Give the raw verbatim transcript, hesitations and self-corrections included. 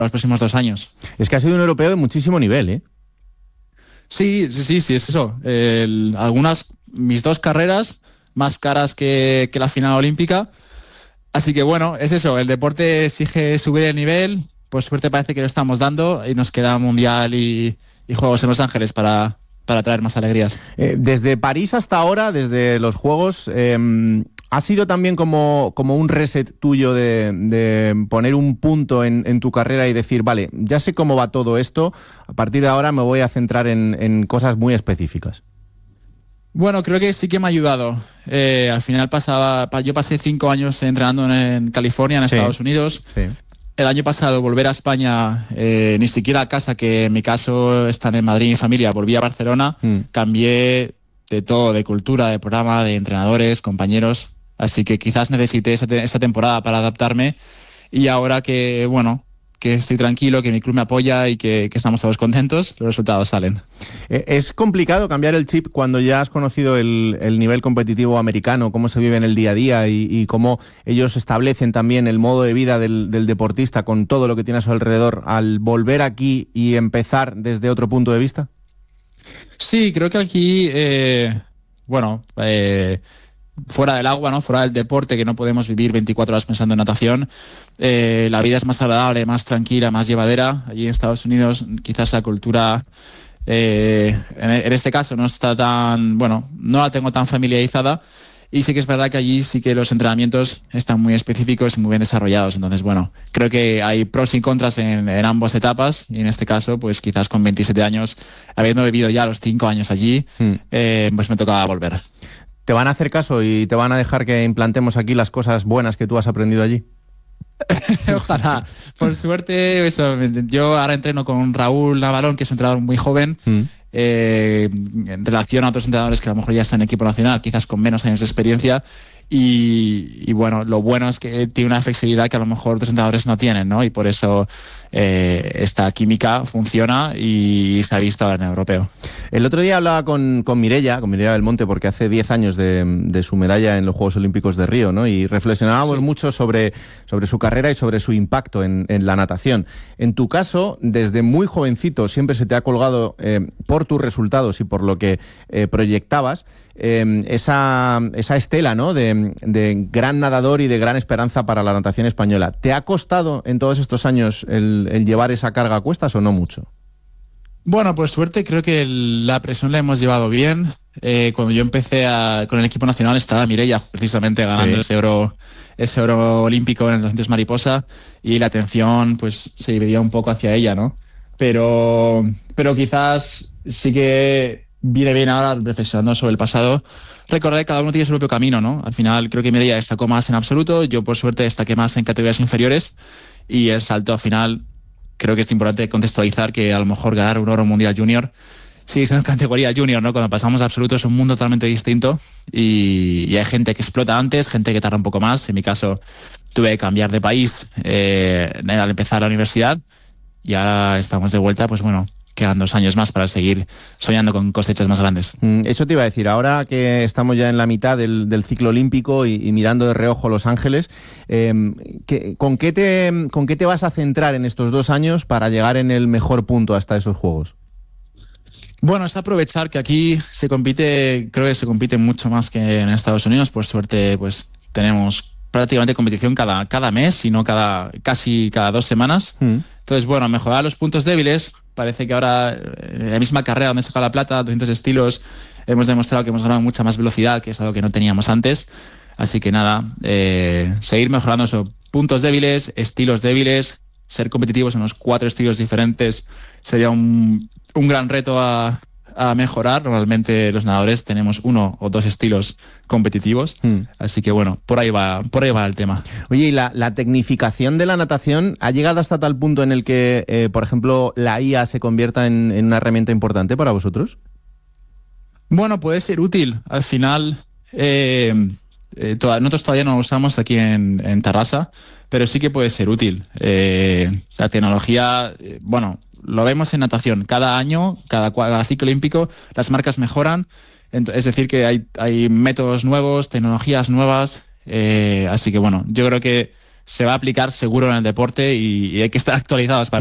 los próximos dos años. Es que ha sido un europeo de muchísimo nivel, ¿eh? Sí, sí, sí, sí, es eso. El, algunas, mis dos carreras más caras que, que la final olímpica. Así que bueno, es eso, el deporte exige subir el nivel, por suerte parece que lo estamos dando y nos queda Mundial y, y Juegos en Los Ángeles para, para traer más alegrías. Eh, desde París hasta ahora, desde los Juegos, eh, ¿ha sido también como, como un reset tuyo de, de poner un punto en, en tu carrera y decir, vale, ya sé cómo va todo esto, a partir de ahora me voy a centrar en, en cosas muy específicas? Bueno, creo que sí que me ha ayudado. Eh, al final pasaba, yo pasé cinco años entrenando en, en California, en sí. Estados Unidos. Sí. El año pasado volver a España, eh, ni siquiera a casa, que en mi caso están en Madrid mi familia, volví a Barcelona, mm. cambié de todo, de cultura, de programa, de entrenadores, compañeros. Así que quizás necesité esa, te- esa temporada para adaptarme. Y ahora que, bueno, que estoy tranquilo, que mi club me apoya y que, que estamos todos contentos, los resultados salen. ¿Es complicado cambiar el chip cuando ya has conocido el, el nivel competitivo americano, cómo se vive en el día a día y, y cómo ellos establecen también el modo de vida del, del deportista con todo lo que tiene a su alrededor, al volver aquí y empezar desde otro punto de vista? Sí, creo que aquí, eh, bueno... Eh, fuera del agua, ¿no? Fuera del deporte, que no podemos vivir veinticuatro horas pensando en natación, eh, la vida es más agradable, más tranquila, más llevadera. Allí en Estados Unidos quizás la cultura, eh, en, en este caso no está tan, bueno, no la tengo tan familiarizada, y sí que es verdad que allí sí que los entrenamientos están muy específicos y muy bien desarrollados. Entonces, bueno, creo que hay pros y contras en, en ambas etapas, y en este caso, pues quizás con veintisiete años, habiendo vivido ya los cinco años allí, mm. eh, pues me tocaba volver. ¿Te van a hacer caso y te van a dejar que implantemos aquí las cosas buenas que tú has aprendido allí? Ojalá. Por suerte, eso, yo ahora entreno con Raúl Navarón, que es un entrenador muy joven, mm. eh, en relación a otros entrenadores que a lo mejor ya están en equipo nacional, quizás con menos años de experiencia. Y, y bueno, lo bueno es que tiene una flexibilidad que a lo mejor otros entrenadores no tienen, ¿no? Y por eso eh, esta química funciona y se ha visto ahora en el europeo. El otro día hablaba con, con Mireia, con Mireia Belmonte, porque hace diez años de, de su medalla en los Juegos Olímpicos de Río, ¿no? Y reflexionábamos sí. mucho sobre, sobre su carrera y sobre su impacto en, en la natación. En tu caso, desde muy jovencito, siempre se te ha colgado eh, por tus resultados y por lo que eh, proyectabas, eh, esa, esa estela, ¿no? De, de gran nadador y de gran esperanza para la natación española. ¿Te ha costado en todos estos años el, el llevar esa carga a cuestas o no mucho? Bueno, por suerte creo que el, la presión la hemos llevado bien. Eh, cuando yo empecé a, con el equipo nacional estaba Mireia precisamente ganando sí. ese oro ese oro olímpico en el doscientos mariposa, y la atención pues se dividía un poco hacia ella, ¿no? Pero, pero quizás sí que viene bien ahora, reflexionando sobre el pasado, recordar que cada uno tiene su propio camino, ¿no? Al final creo que Mireia destacó más en absoluto, yo por suerte destaqué más en categorías inferiores, y el salto al final creo que es importante contextualizar que a lo mejor ganar un oro mundial junior sigue siendo categoría junior, ¿no? Cuando pasamos a absoluto es un mundo totalmente distinto, y, y hay gente que explota antes, gente que tarda un poco más. En mi caso tuve que cambiar de país eh, al empezar la universidad, y ahora estamos de vuelta, pues bueno, quedan dos años más para seguir soñando con cosechas más grandes. Eso te iba a decir, ahora que estamos ya en la mitad del, del ciclo olímpico y, y mirando de reojo Los Ángeles, eh, ¿qué, con, qué te, ¿con qué te vas a centrar en estos dos años para llegar en el mejor punto hasta esos Juegos? Bueno, es aprovechar que aquí se compite, creo que se compite mucho más que en Estados Unidos. Por suerte, pues tenemos prácticamente competición cada, cada mes, si no cada, casi cada dos semanas. Mm. Entonces, bueno, mejorar los puntos débiles. Parece que ahora, en la misma carrera donde he sacado la plata, doscientos estilos, hemos demostrado que hemos ganado mucha más velocidad, que es algo que no teníamos antes. Así que nada, eh, seguir mejorando esos puntos débiles, estilos débiles, ser competitivos en los cuatro estilos diferentes sería un, un gran reto a, a mejorar. Normalmente los nadadores tenemos uno o dos estilos competitivos, mm. así que bueno, por ahí va, por ahí va el tema. Oye, ¿y la, la tecnificación de la natación ha llegado hasta tal punto en el que, eh, por ejemplo, la I A se convierta en, en una herramienta importante para vosotros? Bueno, puede ser útil. Al final, eh, eh, toda, nosotros todavía no lo usamos aquí en, en Tarrasa, pero sí que puede ser útil. Eh, la tecnología, eh, bueno, lo vemos en natación. Cada año, cada, cada ciclo olímpico, las marcas mejoran. Es decir, que hay, hay métodos nuevos, tecnologías nuevas. Eh, así que bueno, yo creo que se va a aplicar seguro en el deporte y, y hay que estar actualizados para